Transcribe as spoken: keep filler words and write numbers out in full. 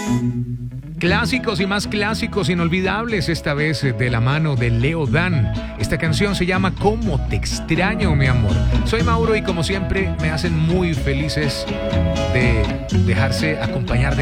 Clásicos y más clásicos inolvidables, esta vez de la mano de Leo Dan. Esta canción se llama Cómo te extraño, mi amor. Soy Mauro y como siempre me hacen muy felices de dejarse acompañar de